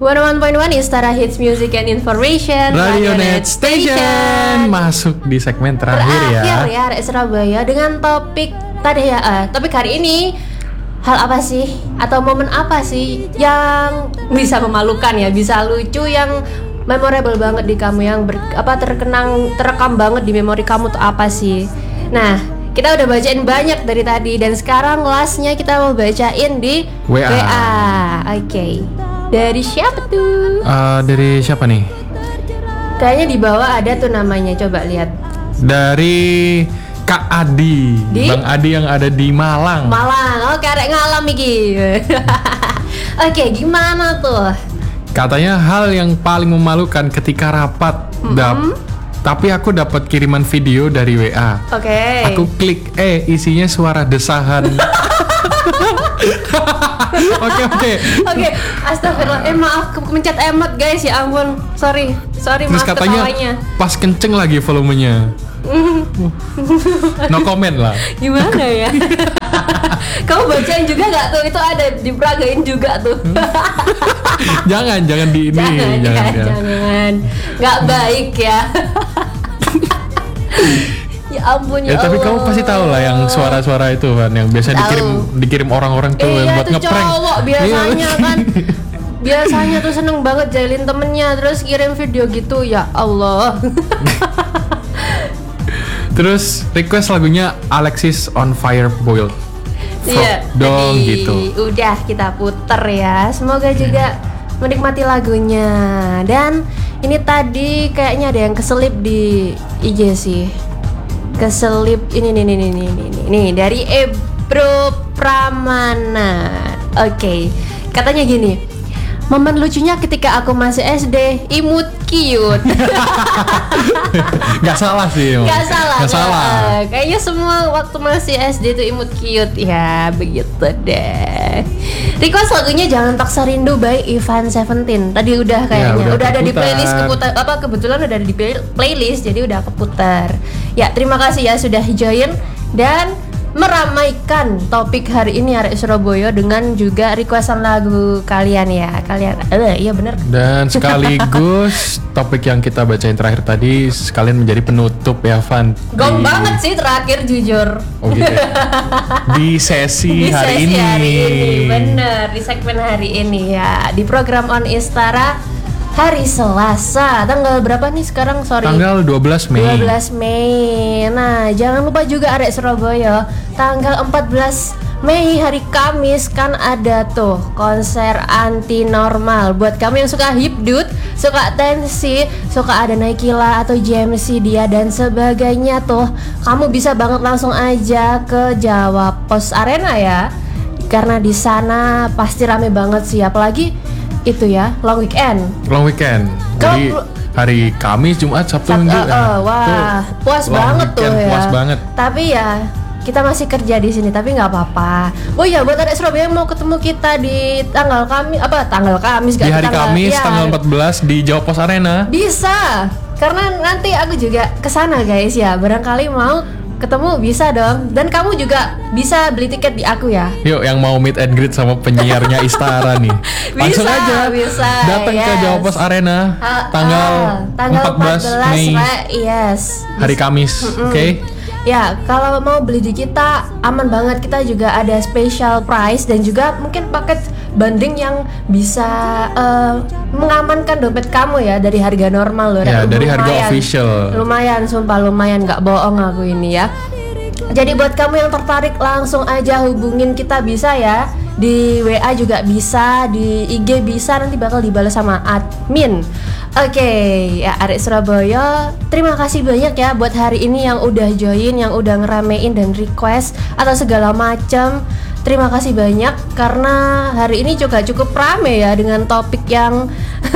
101.1 Istara Hits Music and Information Radionet Station. Masuk di segmen terakhir ya Arek Surabaya dengan topik tadi ya. Topik hari ini, hal apa sih atau momen apa sih yang bisa memalukan ya, bisa lucu, yang memorable banget di kamu, yang terekam banget di memori kamu tuh apa sih? Nah, kita udah bacain banyak dari tadi dan sekarang lastnya kita mau bacain di WA. Oke. Dari siapa tuh? Dari siapa nih? Kayaknya di bawah ada tuh namanya, coba lihat. Dari Kak Adi, Bang Adi yang ada di Malang. Oke, arek ngalam iki. Oke, gimana tuh? Katanya hal yang paling memalukan ketika rapat. Tapi aku dapat kiriman video dari WA. Oke. Aku klik, isinya suara desahan. Oke. Astagfirullah. Maaf, mencet emot guys, ya ampun. Sorry Terus maaf katanya ketawanya. pas kenceng lagi volumenya. No comment lah. Gimana ya? Kamu bacain juga gak tuh? Itu ada diperagain juga tuh. Jangan di ini. Jangan. Gak baik ya. Ya ampun ya Tapi Allah. kamu pasti tahu lah yang suara-suara itu kan, yang biasa dikirim orang-orang tuh yang buat ngeprank. Cowok biasanya kan. Biasanya tuh seneng banget jailin temennya, terus kirim video gitu, ya Allah. Terus request lagunya Alexis on Fire Boiled. Iya, dong jadi gitu. udah kita puter ya. Semoga juga menikmati lagunya. Dan ini tadi kayaknya ada yang keselip di IG sih. Keselip ini nih dari Ebro Pramana. Oke. Katanya gini. Momen lucunya ketika aku masih SD, imut cute. Gak salah sih. Gak salah. Ya. Kayaknya semua waktu masih SD tuh imut cute ya, begitu deh. Request lagunya Jangan Paksa Rindu by Ivan Seventeen. Tadi udah kayaknya, udah ada di playlist kebetulan udah ada di playlist, jadi udah keputar. Ya, terima kasih ya sudah join dan meramaikan topik hari ini Arek Surabaya dengan juga requestan lagu kalian ya. Iya bener. Dan sekaligus topik yang kita bacain terakhir tadi sekalian menjadi penutup ya, Van. Gong banget sih terakhir, jujur. Oh gitu ya. Di sesi hari ini. Bener, di segmen hari ini ya. Di program On Istara hari Selasa, tanggal berapa nih sekarang? Tanggal 12 Mei. 12 Mei. Nah, jangan lupa juga Arek Surabaya, tanggal 14 Mei hari Kamis kan ada tuh konser anti normal. Buat kamu yang suka hipdut, suka tensi, suka ada Naikila atau JMC dia dan sebagainya tuh, kamu bisa banget langsung aja ke Jawa Pos Arena ya. Karena di sana pasti rame banget sih, apalagi itu ya, long weekend. Jadi hari Kamis, Jumat, Sabtu, Minggu. Wah, puas banget tuh ya. Puas banget. Tapi ya kita masih kerja di sini, tapi nggak apa-apa. Oh ya, buat Arek Surabaya yang mau ketemu kita di tanggal Kamis di hari Kamis ya, tanggal 14 di Jawa Pos Arena. Bisa. Karena nanti aku juga kesana guys ya. Barangkali mau ketemu bisa dong. Dan kamu juga bisa beli tiket di aku ya. Yuk, yang mau meet and greet sama penyiarnya Istara nih, langsung aja datang ke Jawa Pos Arena tanggal 14 Mei. Yes. Hari Kamis. Oke. Ya, kalau mau beli di kita aman banget. Kita juga ada special price dan juga mungkin paket banding yang bisa mengamankan dompet kamu ya dari harga normal loh. Ya, dari harga official. Lumayan, sumpah lumayan, nggak bohong aku ini ya. Jadi buat kamu yang tertarik langsung aja hubungin kita, bisa ya. Di WA juga bisa, di IG bisa, nanti bakal dibalas sama admin. Oke, ya Arek Surabaya, terima kasih banyak ya buat hari ini yang udah join, yang udah ngeramein dan request atau segala macam. Terima kasih banyak karena hari ini juga cukup rame ya dengan topik yang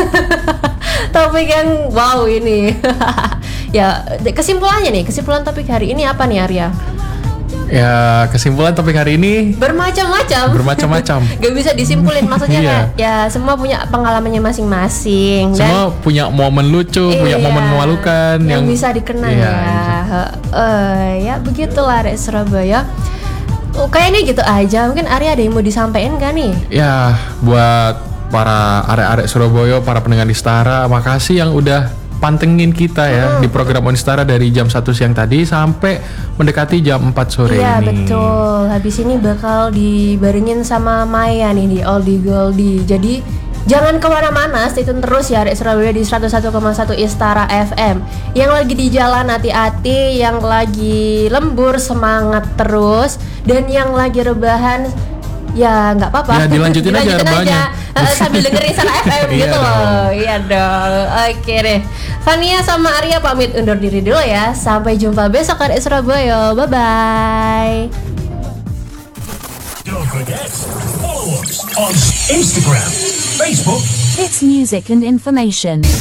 wow ini. Ya, kesimpulan topik hari ini apa nih Arya? Ya, kesimpulan topik hari ini bermacam-macam. Gak bisa disimpulin, maksudnya Iya. ya semua punya pengalamannya masing-masing. Semua punya momen lucu, punya momen memalukan yang bisa dikenang ya. Ya begitulah Arek Surabaya. Kayaknya gitu aja. Mungkin Arya ada yang mau disampaikan gak nih? Ya, buat para arek-arek Surabaya, para pendengar Istara, makasih yang udah pantengin kita ya di program Onistara dari jam 1 siang tadi sampai mendekati jam 4 sore ini. Iya betul. Habis ini bakal dibarengin sama Maya nih di Oldie Goldie. Jadi jangan kemana-mana, stay tune terus ya Arek Surabaya di 101,1 Istara FM. Yang lagi di jalan hati-hati, yang lagi lembur semangat terus, dan yang lagi rebahan ya nggak apa-apa. Ya dilanjutin aja rebahannya. Sambil dengerin Istara FM gitu loh. Iya dong. Oke deh. Fania sama Arya pamit undur diri dulu ya. Sampai jumpa besok Arek Surabaya. Bye bye. Don't forget, follow us on Instagram, Facebook, Hits music and information.